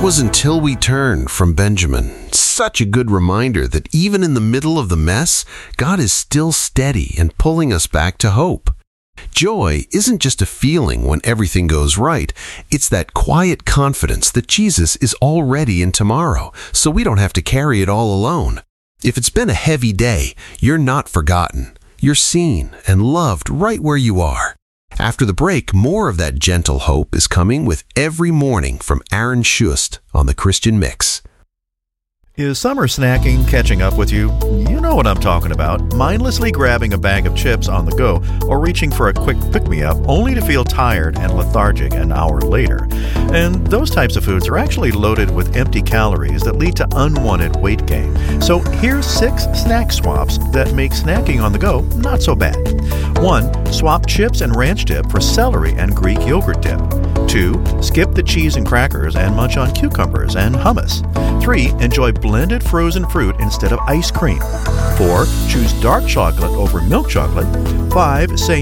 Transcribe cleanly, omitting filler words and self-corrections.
That was Until We Turn from Benjamin. Such a good reminder that even in the middle of the mess, God is still steady and pulling us back to hope. Joy isn't just a feeling when everything goes right. It's that quiet confidence that Jesus is already in tomorrow, so we don't have to carry it all alone. If it's been a heavy day, you're not forgotten. You're seen and loved right where you are. After the break, more of that gentle hope is coming with Every Morning from Aaron Schust on the Christian Mix. Is summer snacking catching up with you? You know what I'm talking about. Mindlessly grabbing a bag of chips on the go or reaching for a quick pick-me-up only to feel tired and lethargic an hour later. And those types of foods are actually loaded with empty calories that lead to unwanted weight gain. So here's 6 snack swaps that make snacking on the go not so bad. 1. Swap chips and ranch dip for celery and Greek yogurt dip. 2. Skip the cheese and crackers and munch on cucumbers and hummus. 3. Enjoy blended frozen fruit instead of ice cream. 4. Choose dark chocolate over milk chocolate. 5. Say